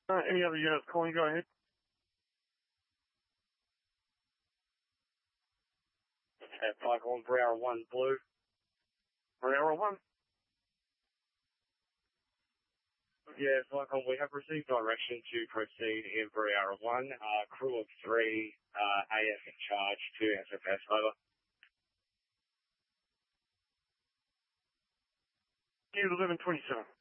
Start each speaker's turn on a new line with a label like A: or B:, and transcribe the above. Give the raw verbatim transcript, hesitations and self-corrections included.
A: Uh, any other units calling, go ahead.
B: At Cyclone Briara one Blue.
A: Briara one?
B: Yeah, Cyclone, we have received direction to proceed in Briara one. Uh, crew of three, uh, A F in charge to S F S, over.
A: eleven twenty-seven.